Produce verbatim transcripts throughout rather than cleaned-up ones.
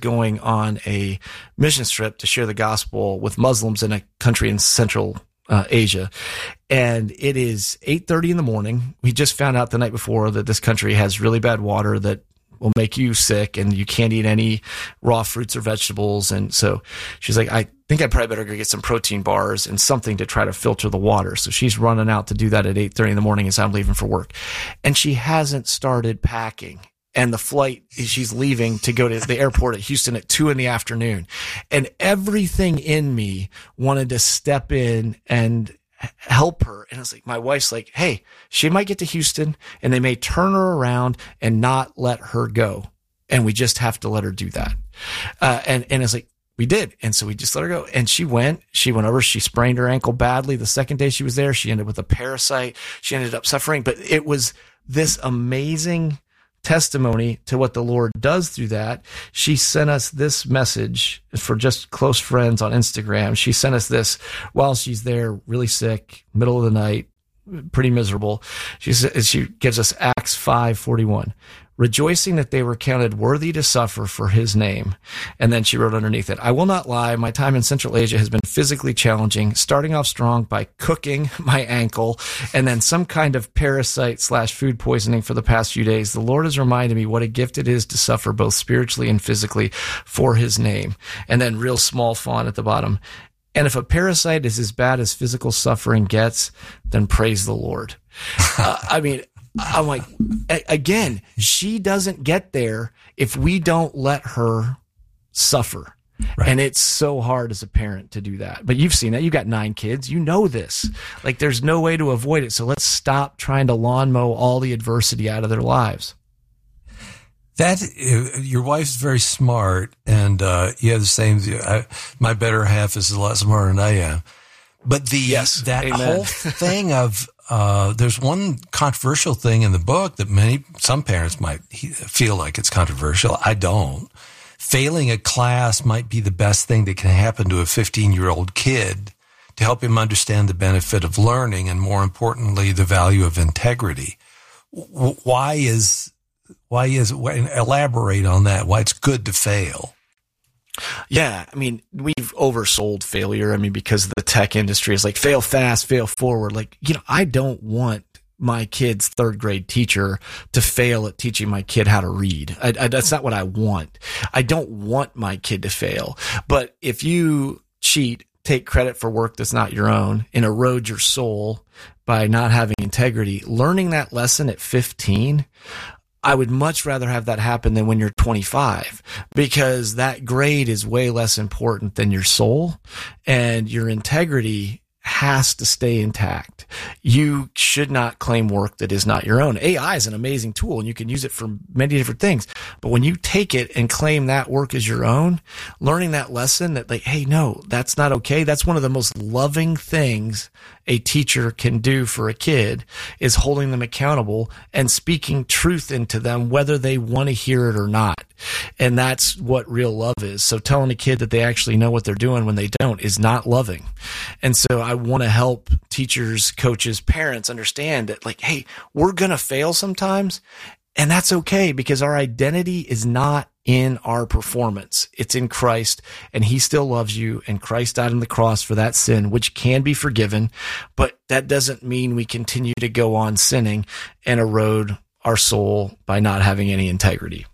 going on a mission trip to share the gospel with Muslims in a country in Central uh, Asia. And it is eight thirty in the morning. We just found out the night before that this country has really bad water that will make you sick, and you can't eat any raw fruits or vegetables. And so she's like, I think I probably better go get some protein bars and something to try to filter the water. So she's running out to do that at eight thirty in the morning as I'm leaving for work. And she hasn't started packing. And the flight, she's leaving to go to the airport at Houston at two in the afternoon. And everything in me wanted to step in and help her. And it's like, my wife's like, hey, she might get to Houston and they may turn her around and not let her go. And we just have to let her do that. Uh, and, and it's like, we did. And so we just let her go. And she went, she went over, she sprained her ankle badly. The second day she was there, she ended with a parasite. She ended up suffering, but it was this amazing testimony to what the Lord does through that. She sent us this message for just close friends on Instagram. She sent us this while she's there, really sick, middle of the night, pretty miserable. She says, she gives us Acts five forty-one. Rejoicing that they were counted worthy to suffer for his name. And then she wrote underneath it, I will not lie, my time in Central Asia has been physically challenging, starting off strong by cooking my ankle and then some kind of parasite slash food poisoning for the past few days. The Lord has reminded me what a gift it is to suffer both spiritually and physically for his name. And then real small font at the bottom. And if a parasite is as bad as physical suffering gets, then praise the Lord. uh, I mean, I'm like, again, she doesn't get there if we don't let her suffer. Right. And it's so hard as a parent to do that. But you've seen that. You've got nine kids. You know this. Like, there's no way to avoid it. So let's stop trying to lawn mow all the adversity out of their lives. That, your wife's very smart, and uh, you have the same, I, my better half is a lot smarter than I am. But the yes, that amen. whole thing of, uh, there's one controversial thing in the book that many, some parents might feel like it's controversial. I don't. Failing a class might be the best thing that can happen to a fifteen-year-old kid to help him understand the benefit of learning and, more importantly, the value of integrity. Why is, why is, elaborate on that, why it's good to fail. Yeah, I mean, we've oversold failure. I mean, because the tech industry is like, fail fast, fail forward. Like, you know, I don't want my kid's third grade teacher to fail at teaching my kid how to read. I, I, that's not what I want. I don't want my kid to fail. But if you cheat, take credit for work that's not your own, and erode your soul by not having integrity, learning that lesson at fifteen, I would much rather have that happen than when you're twenty-five, because that grade is way less important than your soul, and your integrity has to stay intact. You should not claim work that is not your own. A I is an amazing tool and you can use it for many different things. But when you take it and claim that work as your own, learning that lesson that like, hey, no, that's not okay. That's one of the most loving things a teacher can do for a kid, is holding them accountable and speaking truth into them, whether they want to hear it or not. And that's what real love is. So telling a kid that they actually know what they're doing when they don't is not loving. And so I want to help teachers, coaches, parents understand that, like, hey, we're going to fail sometimes, and that's okay, because our identity is not in our performance. It's in Christ, and he still loves you, and Christ died on the cross for that sin, which can be forgiven. But that doesn't mean we continue to go on sinning and erode our soul by not having any integrity.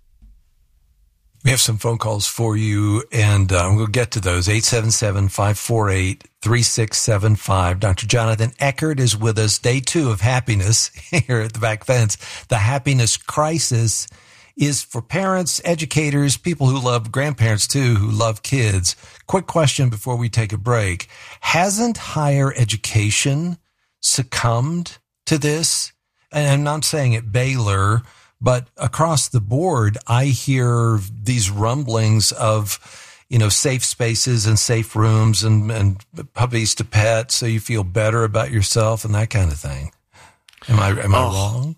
We have some phone calls for you, and uh, we'll get to those. eight seven seven, five four eight, three six seven five. Doctor Jonathan Eckert is with us. Day two of happiness here at the Back Fence. The happiness crisis is for parents, educators, people who love, grandparents too, who love kids. Quick question before we take a break. Hasn't higher education succumbed to this? And I'm not saying at Baylor, but across the board, I hear these rumblings of, you know, safe spaces and safe rooms and, and puppies to pet so you feel better about yourself and that kind of thing. Am I, am I oh, wrong?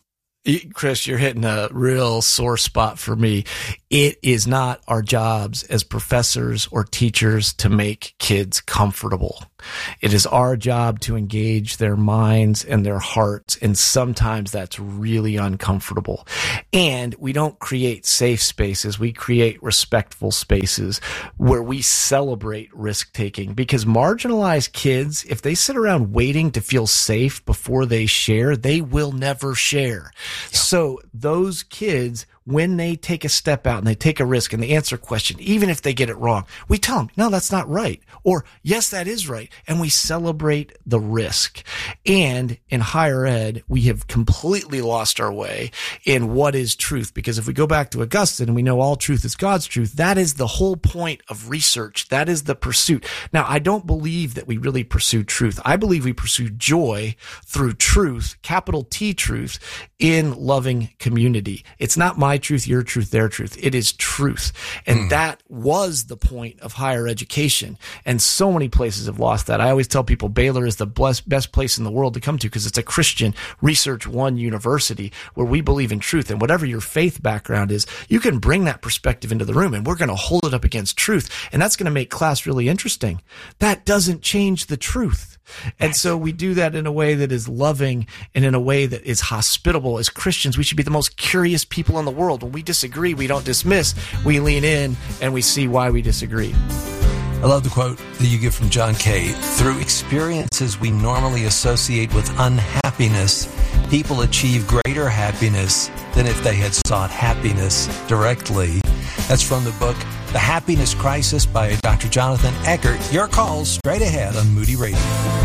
Chris, you're hitting a real sore spot for me. It is not our jobs as professors or teachers to make kids comfortable. It is our job to engage their minds and their hearts, and sometimes that's really uncomfortable. And we don't create safe spaces. We create respectful spaces where we celebrate risk-taking, because marginalized kids, if they sit around waiting to feel safe before they share, they will never share. Yeah. So those kids, when they take a step out and they take a risk and they answer a question, even if they get it wrong, we tell them, no, that's not right. Or, yes, that is right. And we celebrate the risk. And in higher ed, we have completely lost our way in what is truth. Because if we go back to Augustine and we know all truth is God's truth, that is the whole point of research. That is the pursuit. Now, I don't believe that we really pursue truth. I believe we pursue joy through truth, capital T truth, in loving community. It's not my truth, your truth, their truth. It is truth. And mm. that was the point of higher education. And so many places have lost that. I always tell people Baylor is the best place in the world to come to because it's a Christian Research One university where we believe in truth. And whatever your faith background is, you can bring that perspective into the room and we're going to hold it up against truth. And that's going to make class really interesting. That doesn't change the truth. And so we do that in a way that is loving and in a way that is hospitable. As Christians, we should be the most curious people in the world. When we disagree, we don't dismiss. We lean in and we see why we disagree. I love the quote that you get from John Kay. Through experiences we normally associate with unhappiness, people achieve greater happiness than if they had sought happiness directly. That's from the book The Happiness Crisis by Doctor Jonathan Eckert. Your calls straight ahead on Moody Radio.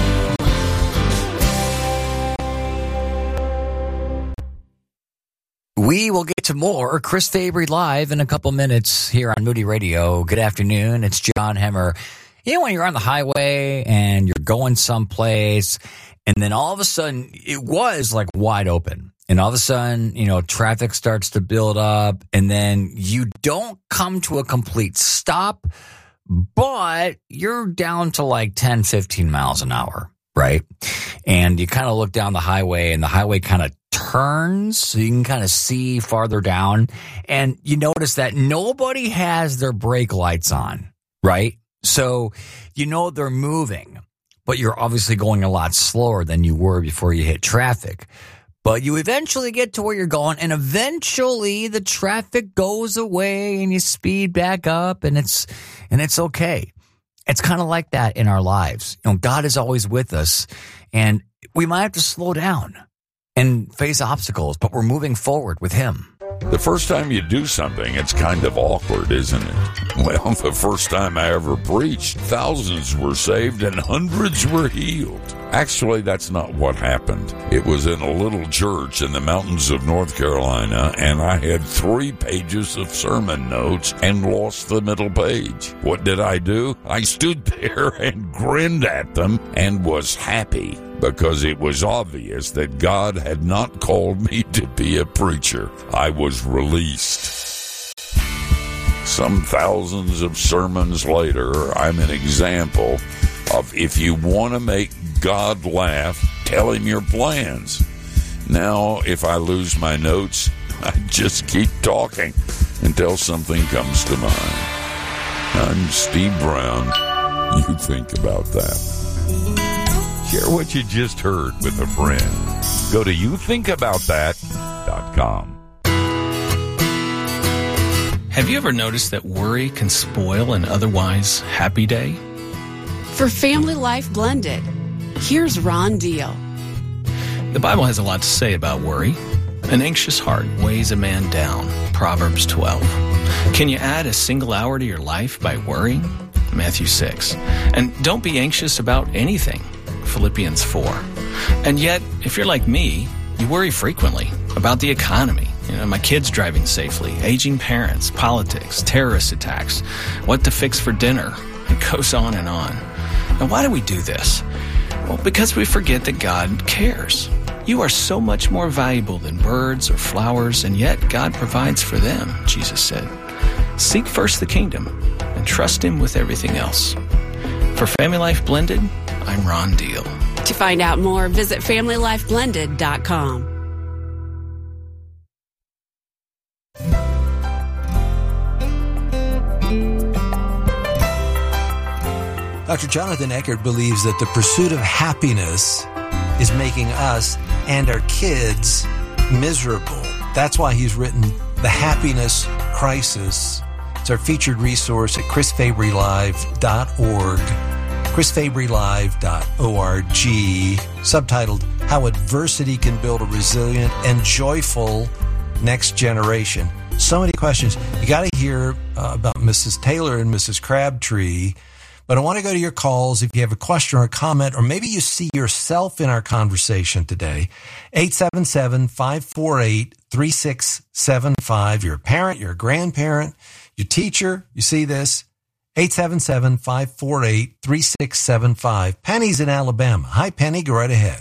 We will get to more Chris Fabry Live in a couple minutes here on Moody Radio. Good afternoon. It's John Hemmer. You know, when you're on the highway and you're going someplace, and then all of a sudden it was like wide open. And all of a sudden, you know, traffic starts to build up, and then you don't come to a complete stop, but you're down to like ten, fifteen miles an hour, right? And you kind of look down the highway, and the highway kind of turns so you can kind of see farther down, and you notice that nobody has their brake lights on, right? So you know they're moving, but you're obviously going a lot slower than you were before you hit traffic. But you eventually get to where you're going, and eventually the traffic goes away and you speed back up, and it's and it's okay. It's kind of like that in our lives. You know, God is always with us, and we might have to slow down and face obstacles, but we're moving forward with Him. The first time you do something, it's kind of awkward, isn't it? Well, the first time I ever preached, thousands were saved and hundreds were healed. Actually, that's not what happened. It was in a little church in the mountains of North Carolina, and I had three pages of sermon notes and lost the middle page. What did I do? I stood there and grinned at them and was happy, because it was obvious that God had not called me to be a preacher. I was released. Some thousands of sermons later, I'm an example of if you want to make God laugh, tell Him your plans. Now, if I lose my notes, I just keep talking until something comes to mind. I'm Steve Brown. You think about that. Share what you just heard with a friend. Go to you think about that dot com. Have you ever noticed that worry can spoil an otherwise happy day? For Family Life Blended, here's Ron Deal. The Bible has a lot to say about worry. An anxious heart weighs a man down, Proverbs twelve. Can you add a single hour to your life by worrying? Matthew six. And don't be anxious about anything, Philippians four. And yet, if you're like me, you worry frequently about the economy. You know, my kids driving safely, aging parents, politics, terrorist attacks, what to fix for dinner. It goes on and on. Now, why do we do this? Well, because we forget that God cares. You are so much more valuable than birds or flowers, and yet God provides for them, Jesus said. Seek first the kingdom and trust Him with everything else. For Family Life Blended, I'm Ron Deal. To find out more, visit family life blended dot com. Doctor Jonathan Eckert believes that the pursuit of happiness is making us and our kids miserable. That's why he's written The Happiness Crisis. It's our featured resource at chris fabry live dot org, chris fabry live dot org, subtitled How Adversity Can Build a Resilient and Joyful Next Generation. So many questions. You got to hear uh, about Missus Taylor and Missus Crabtree. But I want to go to your calls if you have a question or a comment, or maybe you see yourself in our conversation today. eight seven seven, five four eight, three six seven five. You're a parent, you're a grandparent, your teacher, you see this. eight seven seven, five four eight, three six seven five. Penny's in Alabama. Hi, Penny. Go right ahead.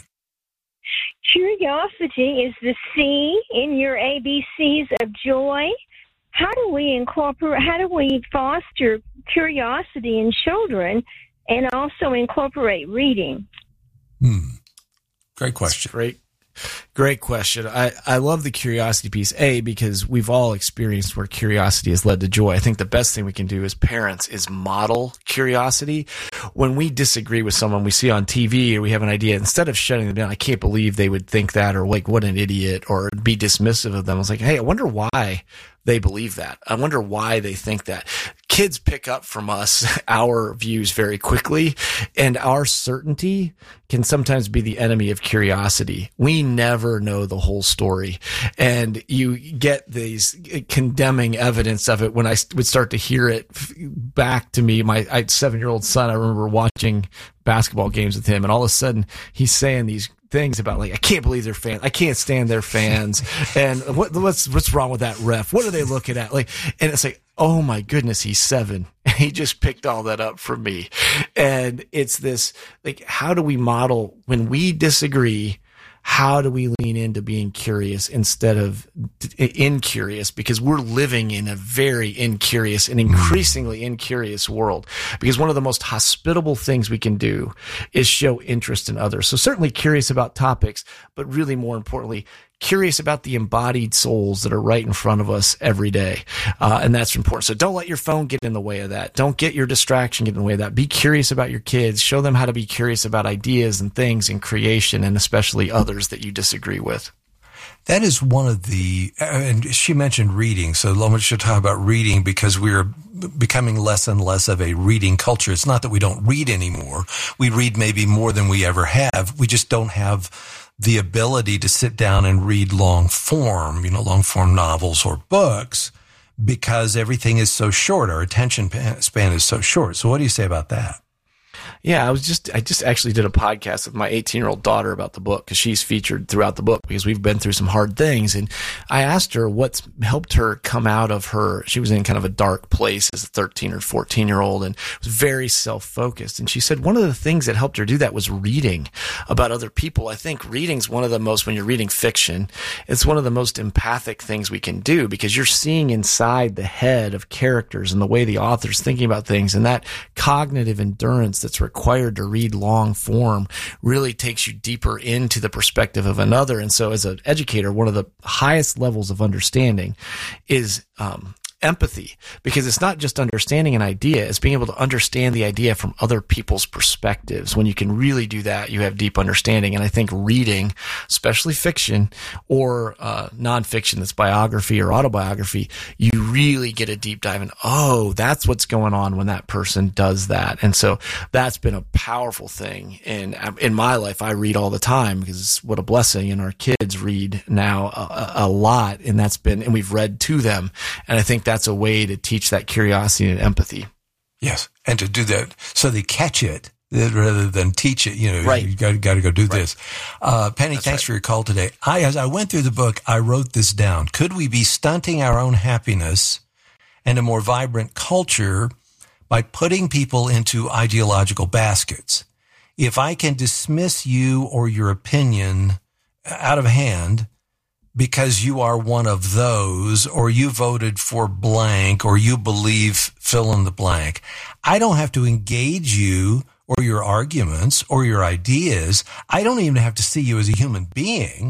Curiosity is the C in your A B Cs of joy. How do we incorporate, how do we foster curiosity in children and also incorporate reading? Hmm. Great question. Great. Great question. I, I love the curiosity piece, A, because we've all experienced where curiosity has led to joy. I think the best thing we can do as parents is model curiosity. When we disagree with someone we see on T V or we have an idea, instead of shutting them down, I can't believe they would think that, or like, what an idiot, or be dismissive of them. I was like, hey, I wonder why they believe that. I wonder why they think that. Kids pick up from us our views very quickly, and our certainty can sometimes be the enemy of curiosity. We never know the whole story, and you get these condemning evidence of it when I would start to hear it back to me. My I, seven-year-old son, I remember watching basketball games with him, and all of a sudden he's saying these things about, like, I can't believe they're fans. I can't stand their fans. And what, what's, what's wrong with that ref? What are they looking at? Like, and it's like, oh my goodness, he's seven. He just picked all that up from me. And it's this, like, how do we model when we disagree? How do we lean into being curious instead of incurious? Because we're living in a very incurious and increasingly incurious world. Because one of the most hospitable things we can do is show interest in others. So certainly curious about topics, but really more importantly, curious about the embodied souls that are right in front of us every day. Uh, and that's important. So don't let your phone get in the way of that. Don't get your distraction get in the way of that. Be curious about your kids. Show them how to be curious about ideas and things and creation, and especially others that you disagree with. That is one of the, and she mentioned reading. So Loma should talk about reading, because we're becoming less and less of a reading culture. It's not that we don't read anymore. We read maybe more than we ever have. We just don't have the ability to sit down and read long form, you know, long form novels or books, because everything is so short. Our attention span is so short. So what do you say about that? Yeah, I was just, I just actually did a podcast with my eighteen year old daughter about the book, because she's featured throughout the book, because we've been through some hard things. And I asked her what's helped her come out of her, she was in kind of a dark place as a thirteen or fourteen year old and was very self-focused. And she said one of the things that helped her do that was reading about other people. I think reading's one of the most, when you're reading fiction, it's one of the most empathic things we can do, because you're seeing inside the head of characters and the way the author's thinking about things. And that cognitive endurance that's required to read long form really takes you deeper into the perspective of another. And so as an educator, one of the highest levels of understanding is um, empathy, because it's not just understanding an idea, it's being able to understand the idea from other people's perspectives. When you can really do that, you have deep understanding. And I think reading, especially fiction or uh, nonfiction that's biography or autobiography, you really get a deep dive in, oh, that's what's going on when that person does that. And so that's been a powerful thing. And in my life, I read all the time, because what a blessing. And our kids read now a, a lot, and that's been, and we've read to them. And I think that's a way to teach that curiosity and empathy. Yes. And to do that so they catch it rather than teach it. You know, right. you got, got to go do right. this. Uh, Penny, That's thanks right. for your call today. I, as I went through the book, I wrote this down. Could we be stunting our own happiness and a more vibrant culture by putting people into ideological baskets? If I can dismiss you or your opinion out of hand because you are one of those, or you voted for blank, or you believe fill in the blank, I don't have to engage you or your arguments or your ideas. I don't even have to see you as a human being.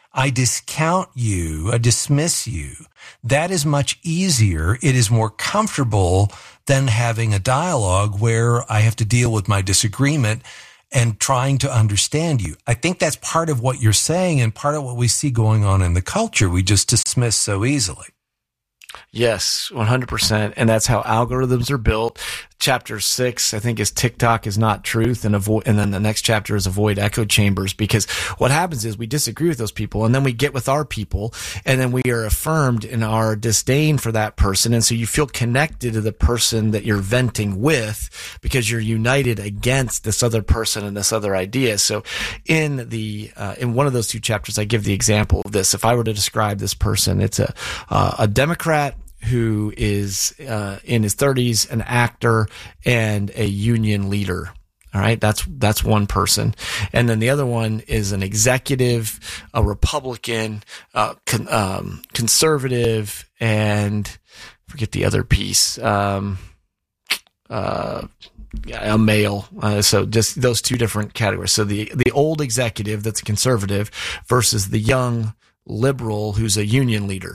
I discount you, I dismiss you. That is much easier. It is more comfortable than having a dialogue where I have to deal with my disagreement and trying to understand you. I think that's part of what you're saying and part of what we see going on in the culture. We just dismiss so easily. Yes, one hundred percent. And that's how algorithms are built. Chapter six, I think, is TikTok is not truth. And avoid, and then the next chapter is avoid echo chambers, because what happens is we disagree with those people and then we get with our people and then we are affirmed in our disdain for that person. And so you feel connected to the person that you're venting with because you're united against this other person and this other idea. So in the, uh, in one of those two chapters, I give the example of this. If I were to describe this person, it's a, uh, a Democrat who is uh, in his thirties, an actor, and a union leader. All right, that's that's one person, and then the other one is an executive, a Republican, uh, con- um, conservative, and forget the other piece. Um, uh, a male. Uh, so just those two different categories. So the the old executive that's a conservative versus the young liberal who's a union leader.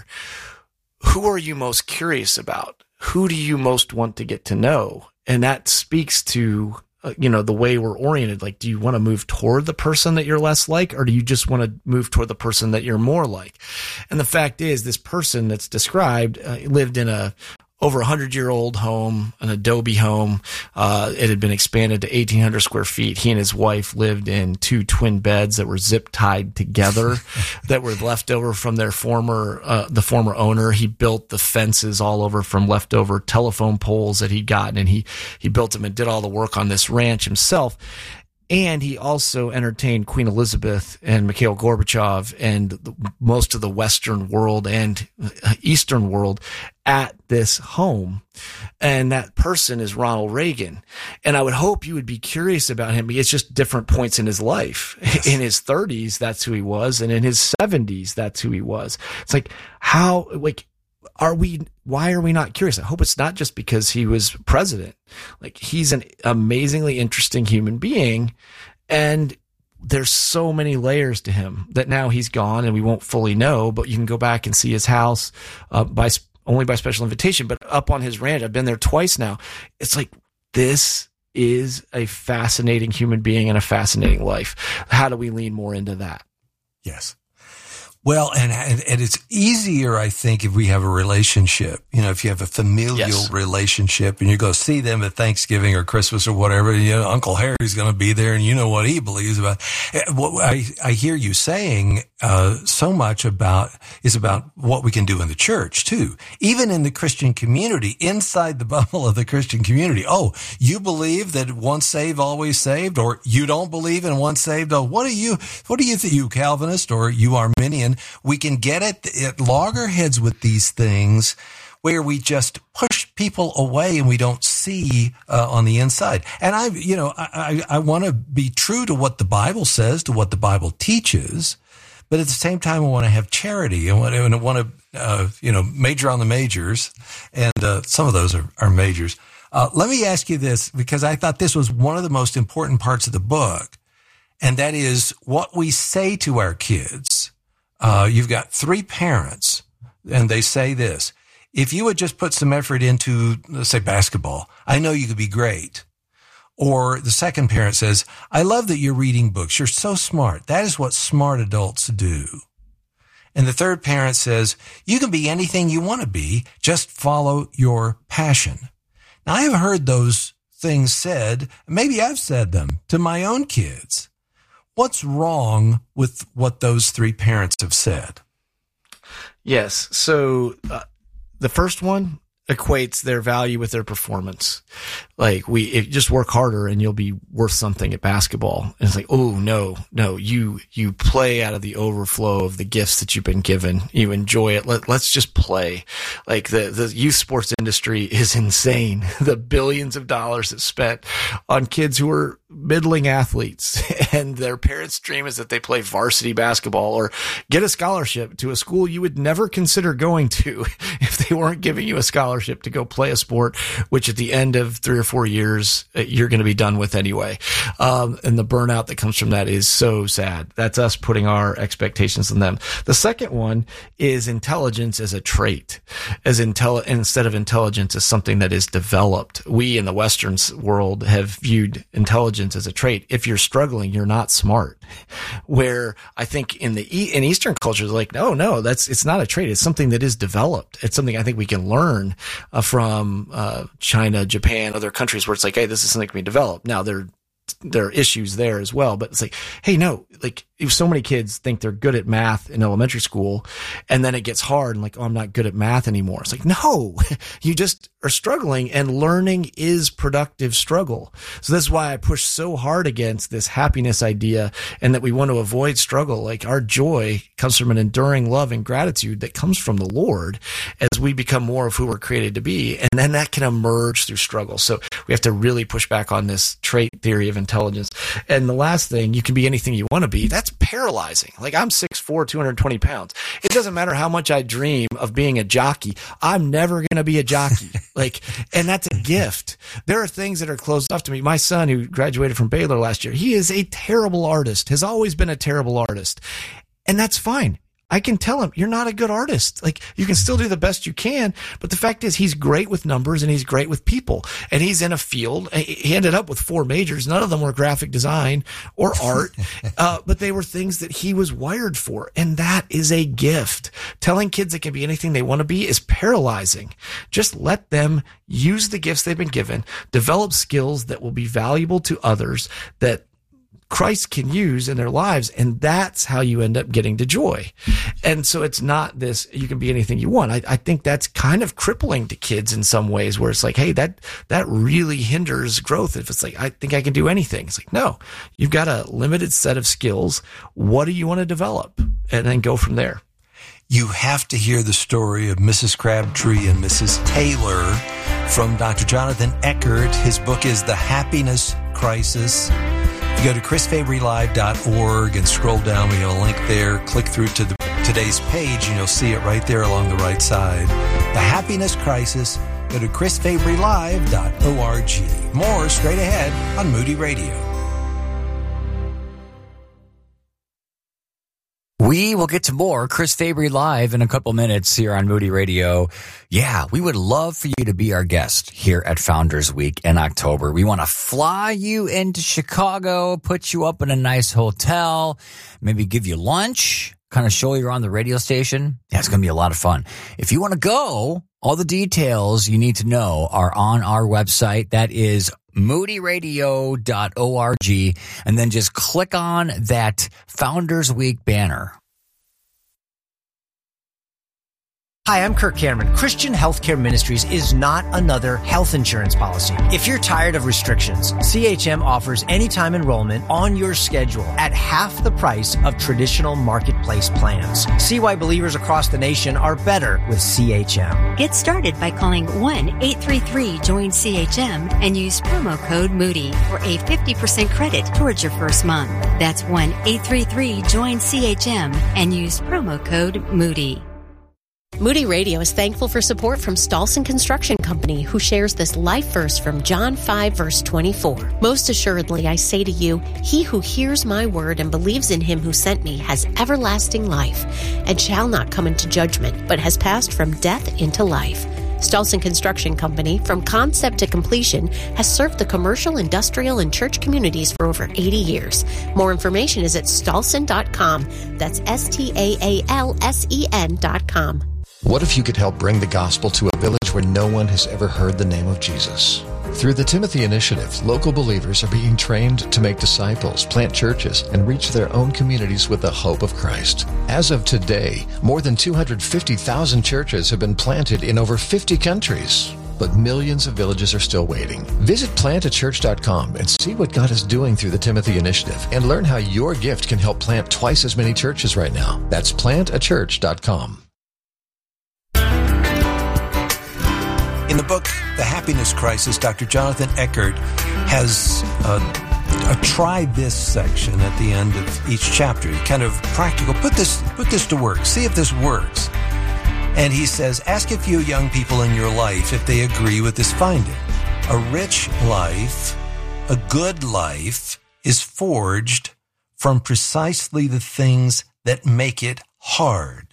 Who are you most curious about? Who do you most want to get to know? And that speaks to, uh, you know, the way we're oriented. Like, do you want to move toward the person that you're less like, or do you just want to move toward the person that you're more like? And the fact is, this person that's described uh, lived in a over a hundred year old home, an Adobe home. Uh, it had been expanded to eighteen hundred square feet. He and his wife lived in two twin beds that were zip tied together that were left over from their former, uh, the former owner. He built the fences all over from leftover telephone poles that he'd gotten, and he, he built them and did all the work on this ranch himself. And he also entertained Queen Elizabeth and Mikhail Gorbachev and the, most of the Western world and Eastern world at this home. And that person is Ronald Reagan. And I would hope you would be curious about him. It's just different points in his life. Yes. In his thirties, that's who he was. And in his seventies, that's who he was. It's like, how, like, are we, why are we not curious? I hope it's not just because he was president. Like, he's an amazingly interesting human being, and there's so many layers to him that now he's gone and we won't fully know, but you can go back and see his house, uh, by, only by special invitation, but up on his ranch. I've been there twice now. It's like, this is a fascinating human being and a fascinating life. How do we lean more into that? Yes. Well, and, and and it's easier, I think, if we have a relationship. You know, if you have a familial yes. relationship and you go see them at Thanksgiving or Christmas or whatever, you know, Uncle Harry's going to be there and you know what he believes about. What I, I hear you saying uh, so much about is about what we can do in the church, too. Even in the Christian community, inside the bubble of the Christian community. Oh, you believe that once saved, always saved, or you don't believe in once saved? Oh, what do you, what do you think, you Calvinist or you Arminian? We can get at, at loggerheads with these things where we just push people away and we don't see uh, on the inside. And I, you know, I, I, I want to be true to what the Bible says, to what the Bible teaches, but at the same time, I want to have charity. I want to, I want to uh, you know, major on the majors, and uh, some of those are, are majors. Uh, let me ask you this, because I thought this was one of the most important parts of the book, and that is what we say to our kids. Uh, you've got three parents, and they say this: if you would just put some effort into, let's say, basketball, I know you could be great. Or the second parent says, I love that you're reading books. You're so smart. That is what smart adults do. And the third parent says, you can be anything you want to be. Just follow your passion. Now, I have heard those things said. Maybe I've said them to my own kids. What's wrong with what those three parents have said? Yes. So uh, the first one equates their value with their performance. Like, we if, just work harder and you'll be worth something at basketball. And it's like, oh, no, no, you you play out of the overflow of the gifts that you've been given. You enjoy it. Let, let's just play. Like, the, the youth sports industry is insane. The billions of dollars that's spent on kids who are middling athletes and their parents' dream is that they play varsity basketball or get a scholarship to a school you would never consider going to if they weren't giving you a scholarship to go play a sport, which at the end of three or four years, you're going to be done with anyway. Um, and the burnout that comes from that is so sad. That's us putting our expectations on them. The second one is intelligence as a trait, as intel- instead of intelligence as something that is developed. We in the Western world have viewed intelligence as a trait. If you're struggling, you're not smart. Where I think in the in Eastern cultures, like, no, no, that's it's not a trait. It's something that is developed. It's something I think we can learn uh, from uh, China, Japan, other countries where it's like, hey, this is something that can be developed. Now there there are issues there as well, but it's like, hey, no, like if so many kids think they're good at math in elementary school and then it gets hard and like, oh, I'm not good at math anymore. It's like, no, you just are struggling, and learning is productive struggle. So that's why I push so hard against this happiness idea and that we want to avoid struggle. Like our joy comes from an enduring love and gratitude that comes from the Lord as we become more of who we're created to be. And then that can emerge through struggle. So we have to really push back on this trait theory of intelligence. And the last thing, you can be anything you want to be. That's paralyzing. Like I'm six foot four, two hundred twenty pounds. It doesn't matter how much I dream of being a jockey. I'm never going to be a jockey. Like, and that's a gift. There are things that are closed off to me. My son, who graduated from Baylor last year, he is a terrible artist, has always been a terrible artist. And that's fine. I can tell him, you're not a good artist. Like, you can still do the best you can. But the fact is, he's great with numbers and he's great with people. And he's in a field. He ended up with four majors. None of them were graphic design or art, uh, but they were things that he was wired for. And that is a gift. Telling kids they can be anything they want to be is paralyzing. Just let them use the gifts they've been given, develop skills that will be valuable to others, that Christ can use in their lives. And that's how you end up getting to joy. And so it's not this, you can be anything you want. I, I think that's kind of crippling to kids in some ways, where it's like, hey, that, that really hinders growth. If it's like, I think I can do anything. It's like, no, you've got a limited set of skills. What do you want to develop? And then go from there. You have to hear the story of Missus Crabtree and Missus Taylor from Doctor Jonathan Eckert. His book is The Happiness Crisis. You go to chris fabry live dot org and scroll down. We have a link there. Click through to the, today's page, and you'll see it right there along the right side. The Happiness Crisis. Go to chris fabry live dot org. More straight ahead on Moody Radio. We will get to more Chris Fabry Live in a couple minutes here on Moody Radio. Yeah, we would love for you to be our guest here at Founders Week in October. We want to fly you into Chicago, put you up in a nice hotel, maybe give you lunch, kind of show you around the radio station. Yeah, it's going to be a lot of fun. If you want to go, all the details you need to know are on our website. That is moody radio dot org, and then just click on that Founders Week banner. Hi, I'm Kirk Cameron. Christian Healthcare Ministries is not another health insurance policy. If you're tired of restrictions, C H M offers anytime enrollment on your schedule at half the price of traditional marketplace plans. See why believers across the nation are better with C H M. Get started by calling one eight three three join C H M and use promo code Moody for a fifty percent credit towards your first month. That's one eight three three join C H M and use promo code Moody. Moody Radio is thankful for support from Stolson Construction Company, who shares this life verse from John five, verse twenty-four. Most assuredly, I say to you, he who hears my word and believes in him who sent me has everlasting life, and shall not come into judgment, but has passed from death into life. Stolson Construction Company, from concept to completion, has served the commercial, industrial, and church communities for over eighty years. More information is at stolson dot com. That's S T A A L S E N dot com. What if you could help bring the gospel to a village where no one has ever heard the name of Jesus? Through the Timothy Initiative, local believers are being trained to make disciples, plant churches, and reach their own communities with the hope of Christ. As of today, more than two hundred fifty thousand churches have been planted in over fifty countries. But millions of villages are still waiting. Visit plant a church dot com and see what God is doing through the Timothy Initiative, and learn how your gift can help plant twice as many churches right now. That's plant a church dot com. In the book, The Happiness Crisis, Doctor Jonathan Eckert has uh, a try this section at the end of each chapter. Kind of practical. Put this, put this to work. See if this works. And he says, ask a few young people in your life if they agree with this finding. A rich life, a good life, is forged from precisely the things that make it hard.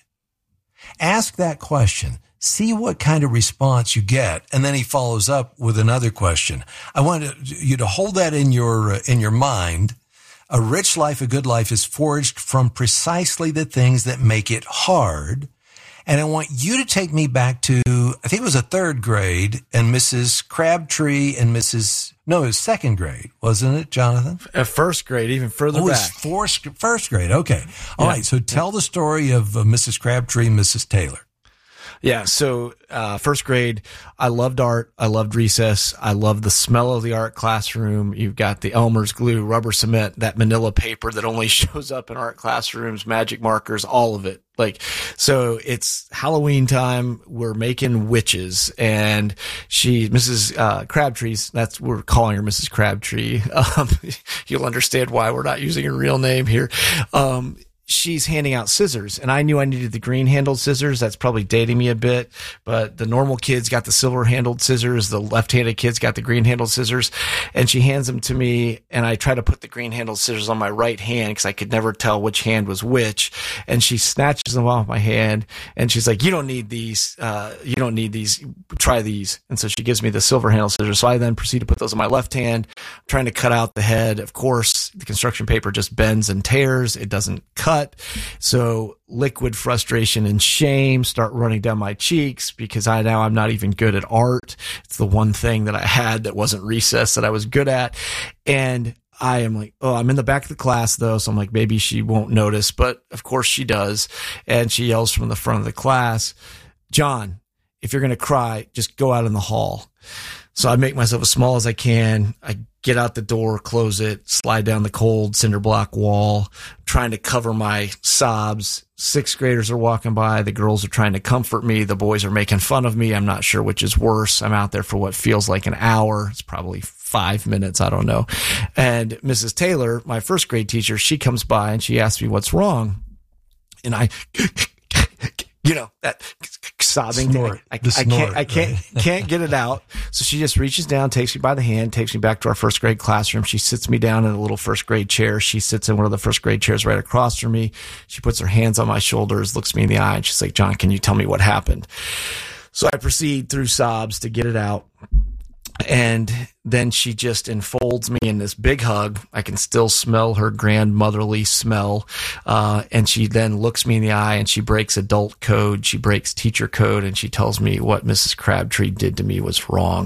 Ask that question. See what kind of response you get. And then he follows up with another question. I want you to hold that in your, in your mind. A rich life, a good life is forged from precisely the things that make it hard. And I want you to take me back to, I think it was a third grade, and Missus Crabtree and Missus No, it was second grade, wasn't it, Jonathan? Uh, first grade, even further oh, back. It was first, first grade. Okay. All yeah. right. So tell yeah. the story of uh, Missus Crabtree and Missus Taylor. Yeah. So, uh, first grade, I loved art. I loved recess. I loved the smell of the art classroom. You've got the Elmer's glue, rubber cement, that manila paper that only shows up in art classrooms, magic markers, all of it. Like, so it's Halloween time. We're making witches, and she, Missus Uh, Crabtree's, that's, we're calling her Missus Crabtree. Um, you'll understand why we're not using her real name here. Um, she's handing out scissors, and I knew I needed the green handled scissors. That's probably dating me a bit, but the normal kids got the silver handled scissors. The left-handed kids got the green handled scissors, and she hands them to me, and I try to put the green handled scissors on my right hand because I could never tell which hand was which. And she snatches them off my hand, and she's like, you don't need these. Uh, you don't need these. Try these. And so she gives me the silver handled scissors. So I then proceed to put those on my left hand, trying to cut out the head. Of course, the construction paper just bends and tears. It doesn't cut. So liquid frustration and shame start running down my cheeks because I now I'm not even good at art. It's the one thing that I had that wasn't recess that I was good at. And I am like, oh, I'm in the back of the class though. So I'm like, maybe she won't notice, but of course she does. And she yells from the front of the class, John, if you're going to cry, just go out in the hall. So I make myself as small as I can. I get out the door, close it, slide down the cold cinder block wall, trying to cover my sobs. Sixth graders are walking by. The girls are trying to comfort me. The boys are making fun of me. I'm not sure which is worse. I'm out there for what feels like an hour. It's probably five minutes. I don't know. And Missus Taylor, my first grade teacher, she comes by and she asks me what's wrong. And I, you know, that sobbing snort, I, I, I snort, can't, I can't, right? can't get it out. So she just reaches down, takes me by the hand, takes me back to our first grade classroom. She sits me down in a little first grade chair. She sits in one of the first grade chairs right across from me. She puts her hands on my shoulders, looks me in the eye, and she's like, John, can you tell me what happened? So I proceed through sobs to get it out. And then she just enfolds me in this big hug. I can still smell her grandmotherly smell. Uh, and she then looks me in the eye and she breaks adult code. She breaks teacher code, and she tells me what Missus Crabtree did to me was wrong.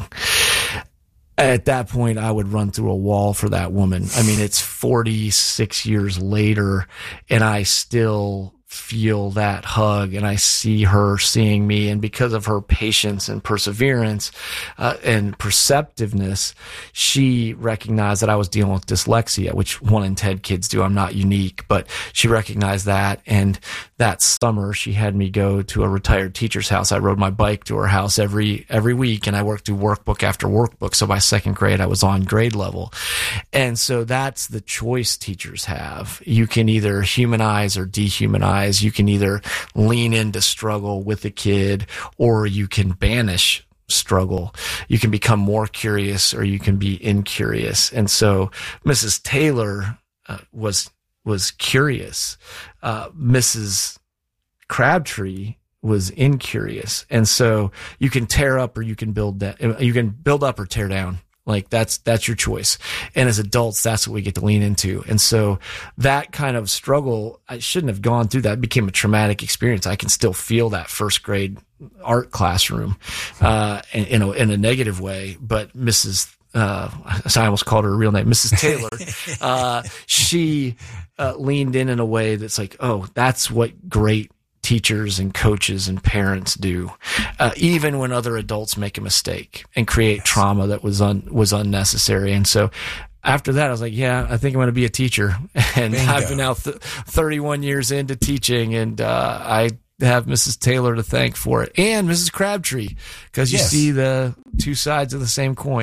At that point, I would run through a wall for that woman. I mean, it's forty-six years later, and I still feel that hug, and I see her seeing me, and because of her patience and perseverance uh, and perceptiveness, she recognized that I was dealing with dyslexia, which one in ten kids do. I'm not unique, but she recognized that. And that summer, she had me go to a retired teacher's house. I rode my bike to her house every every week, and I worked through workbook after workbook. So by second grade, I was on grade level. And so that's the choice teachers have. You can either humanize or dehumanize. You can either lean into struggle with the kid, or you can banish struggle. You can become more curious, or you can be incurious. And so Missus Taylor uh, was was curious. Uh, Missus Crabtree was incurious. And so you can tear up or you can build that. You can build up or tear down. Like that's, that's your choice. And as adults, that's what we get to lean into. And so that kind of struggle, I shouldn't have gone through that. It became a traumatic experience. I can still feel that first grade art classroom, uh, in, in a, in a negative way. But Missus Uh, I almost called her a real name, Missus Taylor. uh, she, uh, leaned in in a way that's like, oh, that's what great teachers and coaches and parents do, uh, even when other adults make a mistake and create trauma that was un, was unnecessary. And so after that, I was like, yeah, I think I'm going to be a teacher. And Bingo. I've been now th- thirty-one years into teaching, and uh, I have Missus Taylor to thank for it, and Missus Crabtree, because you yes. see the two sides of the same coin.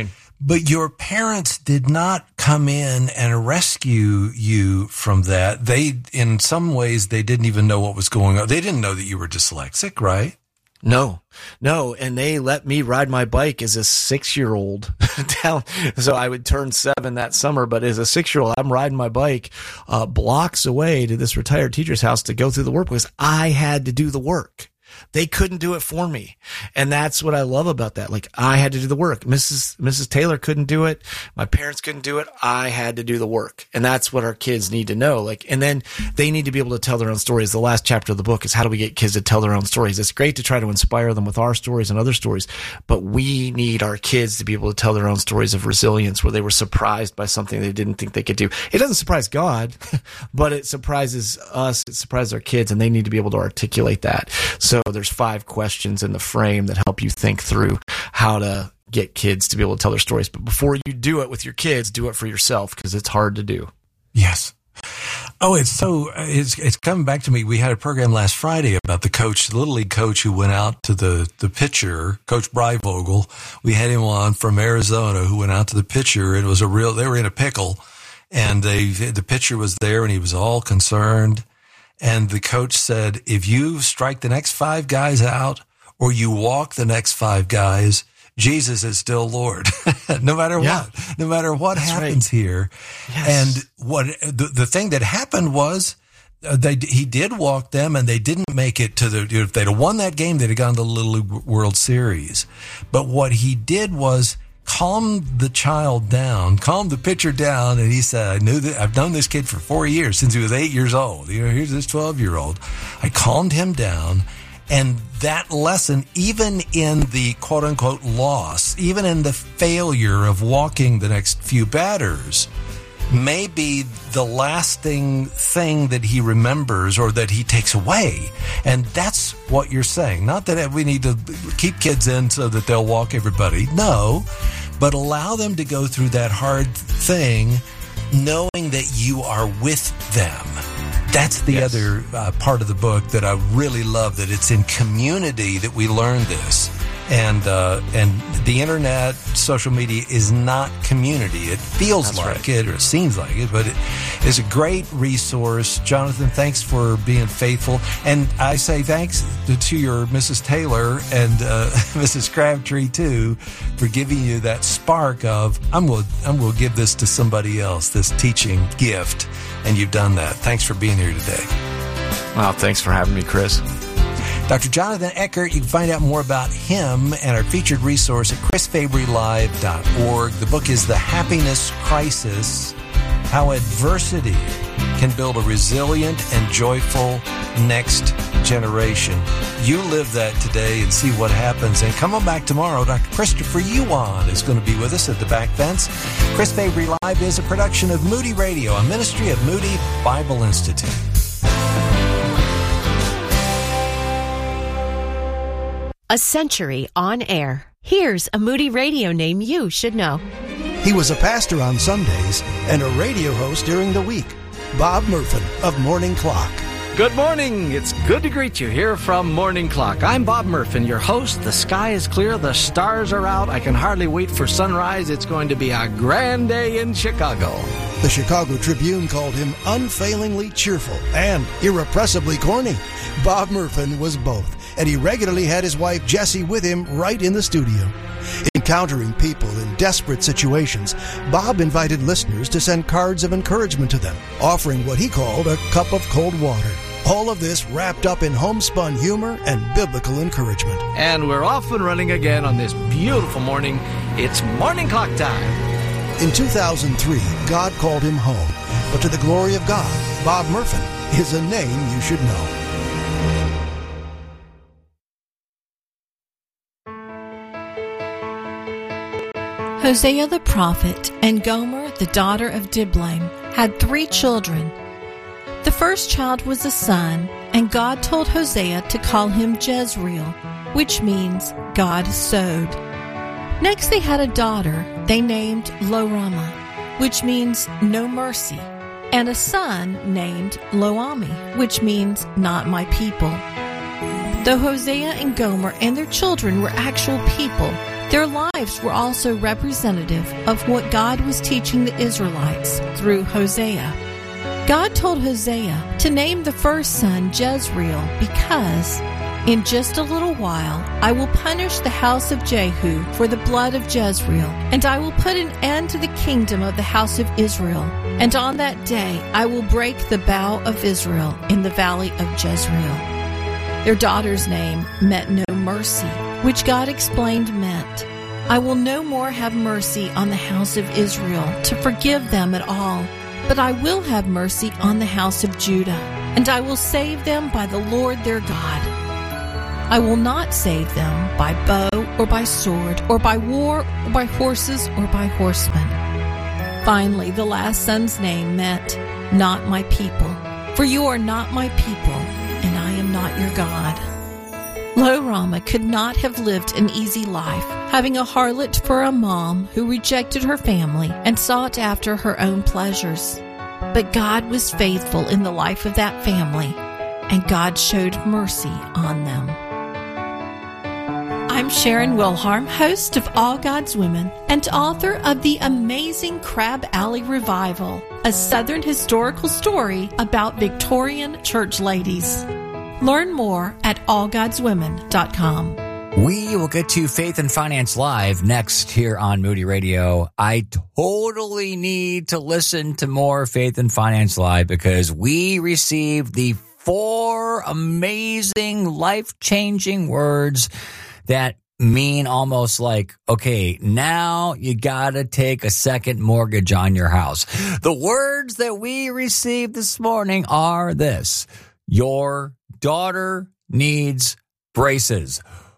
But your parents did not come in and rescue you from that. They, in some ways, they didn't even know what was going on. They didn't know that you were dyslexic, right? No, no. And they let me ride my bike as a six-year-old down. So I would turn seven that summer, but as a six-year-old, I'm riding my bike uh, blocks away to this retired teacher's house to go through the work because I had to do the work. They couldn't do it for me. And that's what I love about that. Like, I had to do the work. Missus Missus Taylor couldn't do it. My parents couldn't do it. I had to do the work. And that's what our kids need to know. Like, and then they need to be able to tell their own stories. The last chapter of the book is how do we get kids to tell their own stories? It's great to try to inspire them with our stories and other stories, but we need our kids to be able to tell their own stories of resilience where they were surprised by something they didn't think they could do. It doesn't surprise God, but it surprises us. It surprises our kids, and they need to be able to articulate that. So there's five questions in the frame that help you think through how to get kids to be able to tell their stories. But before you do it with your kids, do it for yourself because it's hard to do. Yes. Oh, it's so, it's, it's coming back to me. We had a program last Friday about the coach, the Little League coach who went out to the, the pitcher, Coach Breivogel. We had him on from Arizona who went out to the pitcher. It was a real, they were in a pickle, and they, the pitcher was there and he was all concerned. And the coach said, if you strike the next five guys out or you walk the next five guys, Jesus is still Lord, no matter yeah. what, no matter what That's happens right. here. Yes. And what the, the thing that happened was uh, they, he did walk them and they didn't make it to the, if they'd have won that game, they'd have gone to the Little League World Series. But what he did was calm the child down, calm the pitcher down, and he said, I knew that I've known this kid for four years since he was eight years old. You know, here's this twelve-year-old. I calmed him down, and that lesson, even in the quote-unquote loss, even in the failure of walking the next few batters, may be the lasting thing that he remembers or that he takes away. And that's what you're saying. Not that we need to keep kids in so that they'll walk everybody. No, but allow them to go through that hard thing knowing that you are with them. That's the yes. other uh, part of the book that I really love, that it's in community that we learn this. And uh, and the internet, social media is not community. It feels That's like right. it, or it seems like it, but it is a great resource. Jonathan, thanks for being faithful. And I say thanks to, to your Missus Taylor and uh, Missus Crabtree, too, for giving you that spark of, I'm going I'm going to give this to somebody else, this teaching gift. And you've done that. Thanks for being here today. Wow, thanks for having me, Chris. Doctor Jonathan Eckert, you can find out more about him and our featured resource at chris fabry live dot org. The book is The Happiness Crisis, How Adversity Can Build a Resilient and Joyful Next Generation. You live that today and see what happens. And come on back tomorrow. Doctor Christopher Yuan is going to be with us at the back fence. Chris Fabry Live is a production of Moody Radio, a ministry of Moody Bible Institute. A century on air. Here's a Moody Radio name you should know. He was a pastor on Sundays and a radio host during the week. Bob Murphin of Morning Clock. Good morning. It's good to greet you here from Morning Clock. I'm Bob Murphin, your host. The sky is clear. The stars are out. I can hardly wait for sunrise. It's going to be a grand day in Chicago. The Chicago Tribune called him unfailingly cheerful and irrepressibly corny. Bob Murphin was both, and he regularly had his wife Jessie with him right in the studio. Encountering people in desperate situations, Bob invited listeners to send cards of encouragement to them, offering what he called a cup of cold water. All of this wrapped up in homespun humor and biblical encouragement. And we're off and running again on this beautiful morning. It's Morning Clock time. In two thousand three, God called him home. But to the glory of God, Bob Murphin is a name you should know. Hosea the prophet and Gomer, the daughter of Diblaim, had three children. The first child was a son, and God told Hosea to call him Jezreel, which means God sowed. Next they had a daughter they named Lo-Ruhamah, which means no mercy, and a son named Lo-Ami, which means not my people. Though Hosea and Gomer and their children were actual people, Their lives were also representative of what God was teaching the Israelites through Hosea. God told Hosea to name the first son Jezreel because, in just a little while, I will punish the house of Jehu for the blood of Jezreel, and I will put an end to the kingdom of the house of Israel. And on that day, I will break the bow of Israel in the valley of Jezreel. Their daughter's name meant no mercy, which God explained meant, I will no more have mercy on the house of Israel to forgive them at all, but I will have mercy on the house of Judah, and I will save them by the Lord their God. I will not save them by bow or by sword or by war or by horses or by horsemen. Finally, the last son's name meant, not my people, for you are not my people, and I am not your God. Lo-Rama could not have lived an easy life, having a harlot for a mom who rejected her family and sought after her own pleasures. But God was faithful in the life of that family, and God showed mercy on them. I'm Sharon Wilharm, host of All God's Women and author of the amazing Crab Alley Revival, a Southern historical story about Victorian church ladies. Learn more at all gods women dot com. We will get to Faith and Finance Live next here on Moody Radio. I totally need to listen to more Faith and Finance Live because we received the four amazing, life-changing words that mean almost like, okay, now you gotta take a second mortgage on your house. The words that we received this morning are this: your daughter needs braces.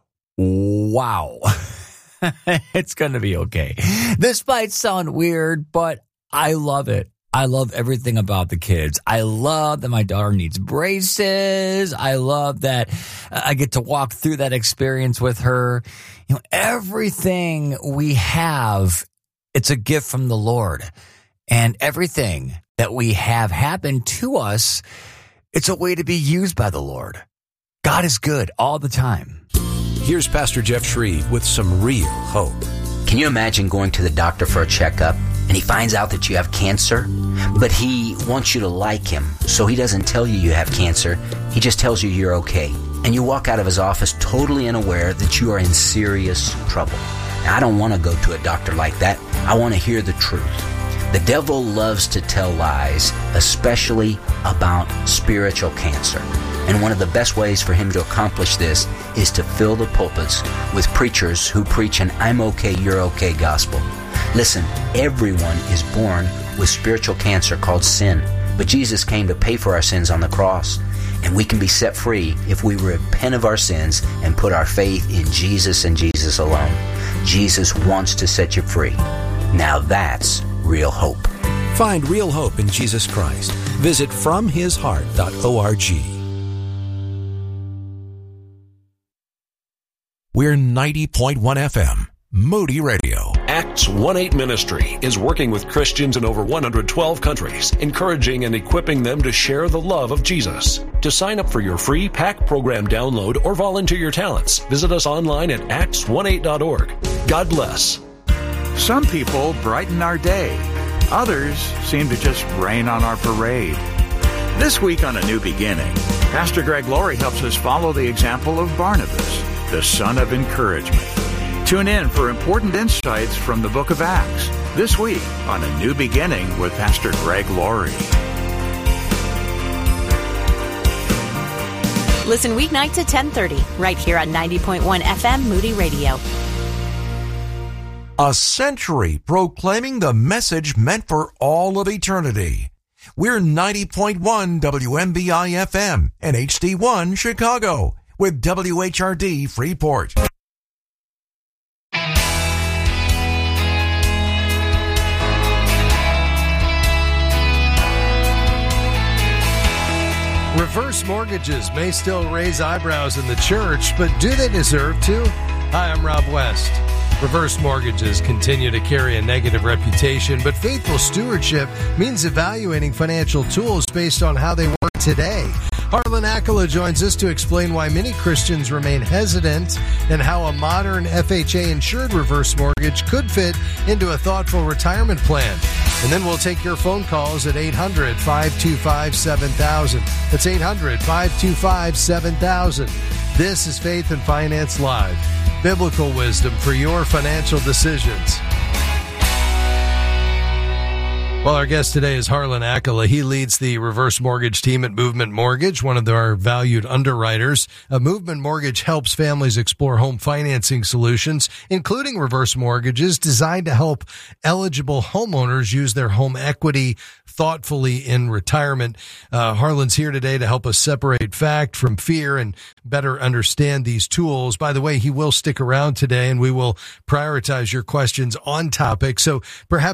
Wow. It's going to be okay. This might sound weird, but I love it. I love everything about the kids. I love that my daughter needs braces. I love that I get to walk through that experience with her. You know, everything we have, it's a gift from the Lord. And everything that we have happen to us, it's a way to be used by the Lord. God is good all the time. Here's Pastor Jeff Shreve with some real hope. Can you imagine going to the doctor for a checkup and he finds out that you have cancer, but he wants you to like him, so he doesn't tell you you have cancer. He just tells you you're okay. And you walk out of his office totally unaware that you are in serious trouble. Now, I don't want to go to a doctor like that. I want to hear the truth. The devil loves to tell lies, especially about spiritual cancer. And one of the best ways for him to accomplish this is to fill the pulpits with preachers who preach an I'm okay, you're okay gospel. Listen, everyone is born with spiritual cancer called sin, but Jesus came to pay for our sins on the cross. And we can be set free if we repent of our sins and put our faith in Jesus and Jesus alone. Jesus wants to set you free. Now that's real hope. Find real hope in Jesus Christ. Visit from his heart dot org. We're ninety point one F M, Moody Radio. Acts one eight Ministry is working with Christians in over one hundred twelve countries, encouraging and equipping them to share the love of Jesus. To sign up for your free P A C program download or volunteer your talents, visit us online at acts eighteen dot org. God bless. Some people brighten our day. Others seem to just rain on our parade. This week on A New Beginning, Pastor Greg Laurie helps us follow the example of Barnabas, the son of encouragement. Tune in for important insights from the book of Acts this week on A New Beginning with Pastor Greg Laurie. Listen weeknights at ten thirty, right here on ninety point one F M Moody Radio. A century proclaiming the message meant for all of eternity. We're ninety point one W M B I F M and H D one Chicago with W H R D Freeport. Reverse mortgages may still raise eyebrows in the church, but do they deserve to? Hi, I'm Rob West. Reverse mortgages continue to carry a negative reputation, but faithful stewardship means evaluating financial tools based on how they work today. Harlan Accola joins us to explain why many Christians remain hesitant and how a modern F H A-insured reverse mortgage could fit into a thoughtful retirement plan. And then we'll take your phone calls at eight hundred, five two five, seven thousand. That's eight hundred, five two five, seven thousand. This is Faith and Finance Live. Biblical wisdom for your financial decisions. Well, our guest today is Harlan Accola. He leads the reverse mortgage team at Movement Mortgage, one of our valued underwriters. Uh, Movement Mortgage helps families explore home financing solutions, including reverse mortgages designed to help eligible homeowners use their home equity thoughtfully in retirement. Uh, Harlan's here today to help us separate fact from fear and better understand these tools. By the way, he will stick around today and we will prioritize your questions on topic. So perhaps